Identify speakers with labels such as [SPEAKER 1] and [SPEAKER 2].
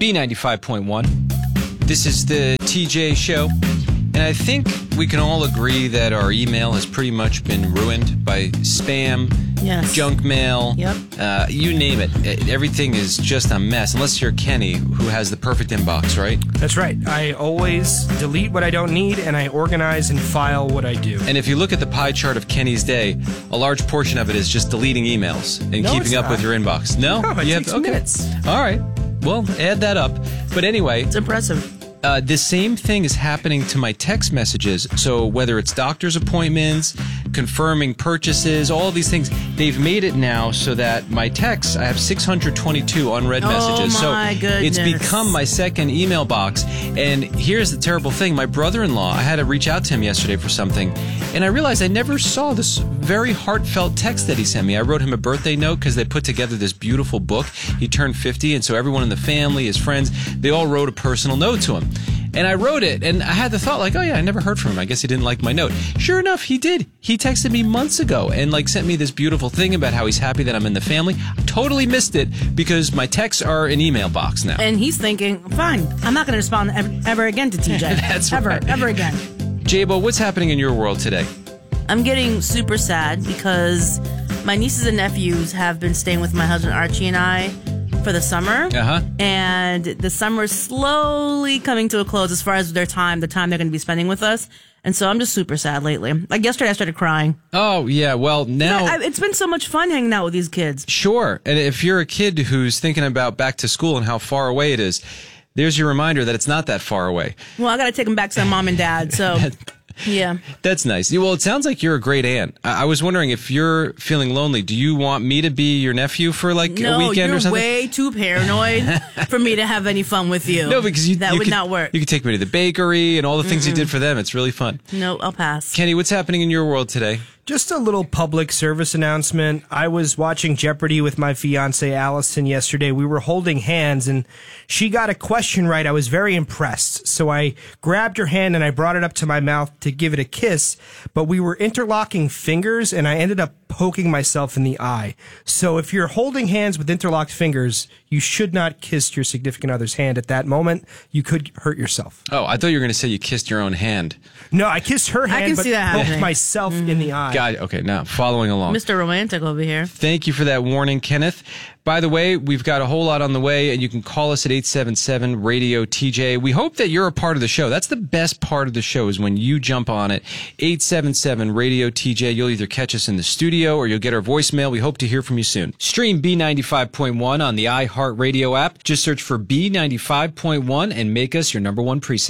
[SPEAKER 1] B95.1. This is the TJ Show. And I think we can all agree that our email has pretty much been ruined by spam, junk mail, you name it. Everything is just a mess, unless you're Kenny, who has the perfect inbox, right?
[SPEAKER 2] That's right. I always delete what I don't need, and I organize and file what I do.
[SPEAKER 1] And if you look at the pie chart of Kenny's day, a large portion of it is just deleting emails and keeping up with your inbox. No?
[SPEAKER 2] It takes minutes.
[SPEAKER 1] All right. Well, add that up. But anyway...
[SPEAKER 3] It's impressive.
[SPEAKER 1] The same thing is happening to my text messages. So whether it's doctor's appointments, confirming purchases, all of these things, they've made it now so that my texts, I have 622 unread messages.
[SPEAKER 3] Oh, my goodness.
[SPEAKER 1] It's become my second email box. And here's the terrible thing. My brother-in-law, I had to reach out to him yesterday for something, and I realized I never saw this very heartfelt text that he sent me. I wrote him a birthday note because they put together this beautiful book. He turned 50, and so everyone in the family, his friends, they all wrote a personal note to him. And I wrote it, and I had the thought, like, oh yeah, I never heard from him. I guess he didn't like my note. Sure enough, he did. He texted me months ago and, like, sent me this beautiful thing about how he's happy that I'm in the family. I totally missed it because my texts are an email box now.
[SPEAKER 3] And he's thinking, fine, I'm not going to respond ever again to TJ.
[SPEAKER 1] That's right.
[SPEAKER 3] Ever again.
[SPEAKER 1] Jabo, what's happening in your world today?
[SPEAKER 3] I'm getting super sad because my nieces and nephews have been staying with my husband Archie and I for the summer. And the summer is slowly coming to a close as far as the time they're going to be spending with us. And so I'm just super sad lately. Like yesterday I started crying.
[SPEAKER 1] Oh, yeah. Well, now...
[SPEAKER 3] It's been so much fun hanging out with these kids.
[SPEAKER 1] Sure. And if you're a kid who's thinking about back to school and how far away it is, there's your reminder that it's not that far away.
[SPEAKER 3] Well, I got to take them back to mom and dad, so... Yeah.
[SPEAKER 1] That's nice. Well, it sounds like you're a great aunt. I was wondering, if you're feeling lonely, do you want me to be your nephew for like a weekend or something?
[SPEAKER 3] No, you're way too paranoid for me to have any fun with you.
[SPEAKER 1] No, because
[SPEAKER 3] that would not work.
[SPEAKER 1] You could take me to the bakery and all the things you did for them. It's really fun.
[SPEAKER 3] No, I'll pass.
[SPEAKER 1] Kenny, what's happening in your world today?
[SPEAKER 2] Just a little public service announcement. I was watching Jeopardy with my fiance Allison yesterday. We were holding hands and she got a question right. I was very impressed. So I grabbed her hand and I brought it up to my mouth to give it a kiss, but we were interlocking fingers and I ended up poking myself in the eye. So if you're holding hands with interlocked fingers, you should not kiss your significant other's hand at that moment. You could hurt yourself.
[SPEAKER 1] Oh, I thought you were going to say you kissed your own hand.
[SPEAKER 2] No, I kissed her hand, but poked myself in the eye.
[SPEAKER 1] Got it. Okay, now following along.
[SPEAKER 3] Mr. Romantic over here.
[SPEAKER 1] Thank you for that warning, Kenneth. By the way, we've got a whole lot on the way, and you can call us at 877-RADIO-TJ. We hope that you're a part of the show. That's the best part of the show, is when you jump on it. 877-RADIO-TJ. You'll either catch us in the studio or you'll get our voicemail. We hope to hear from you soon. Stream B95.1 on the iHeartRadio app. Just search for B95.1 and make us your #1 preset.